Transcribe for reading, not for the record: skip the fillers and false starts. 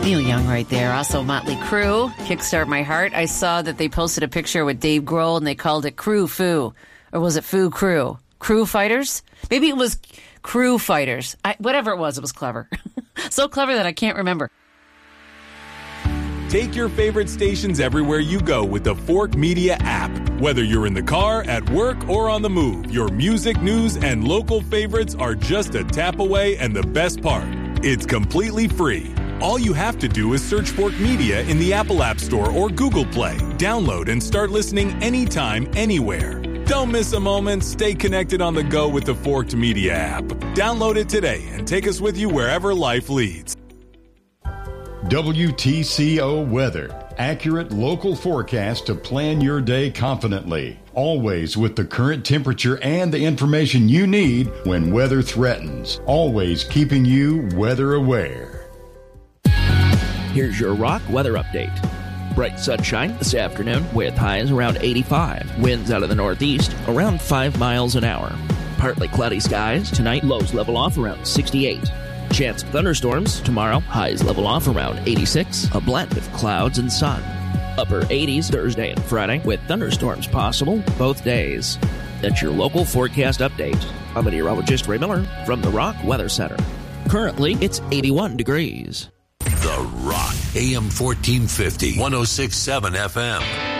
Neil Young right there. Also Motley Crue, Kickstart My Heart. I saw that they posted a picture with Dave Grohl and they called it Crew Foo. Or was it Foo Crew? Crew Fighters? Maybe it was Crew Fighters. Whatever it was clever. So clever that I can't remember. Take your favorite stations everywhere you go with the Fork Media app. Whether you're in the car, at work, or on the move, your music, news, and local favorites are just a tap away, and the best part, it's completely free. All you have to do is search Fork Media in the Apple App Store or Google Play. Download and start listening anytime, anywhere. Don't miss a moment. Stay connected on the go with the Forked Media app. Download it today and take us with you wherever life leads. WTCO Weather. Accurate local forecast to plan your day confidently. Always with the current temperature and the information you need when weather threatens. Always keeping you weather aware. Here's your Rock weather update. Bright sunshine this afternoon with highs around 85. Winds out of the northeast around 5 miles an hour. Partly cloudy skies. Tonight, lows level off around 68. Chance of thunderstorms tomorrow. Highs level off around 86. A blend of clouds and sun. Upper 80s Thursday and Friday with thunderstorms possible both days. That's your local forecast update. I'm meteorologist Ray Miller from the Rock Weather Center. Currently, it's 81 degrees. The Rock, AM 1450, 106.7 FM.